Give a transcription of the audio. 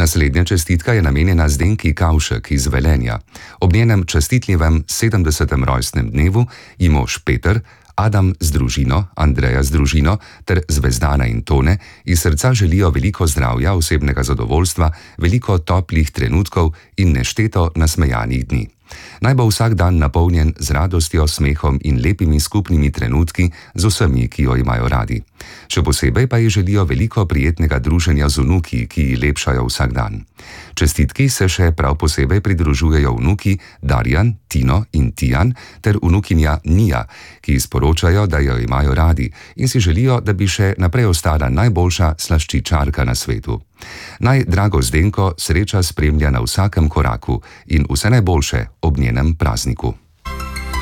Naslednja čestitka je namenjena Zdenki Kavšek iz Velenja. Ob njenem častitljivem 70. rojstnem dnevu ji mož Peter, Adam z družino, Andreja z družino ter Zvezdana in Tone iz srca želijo veliko zdravja, osebnega zadovoljstva, veliko toplih trenutkov in nešteto nasmejanih dni. Naj bo vsak dan napolnjen z radostjo, smehom in lepimi skupnimi trenutki z vsemi, ki jo imajo radi. Še posebej pa ji želijo veliko prijetnega druženja z vnuki, ki ji lepšajo vsak dan. Čestitki se še prav posebej pridružujejo vnuki Darjan, Tino in Tijan ter vnukinja Nija, ki sporočajo, da jo imajo radi in si želijo, da bi še naprej ostala najboljša slaščičarka na svetu. Naj drago Zdenko sreča spremlja na vsakem koraku in vse najboljše ob njenem prazniku.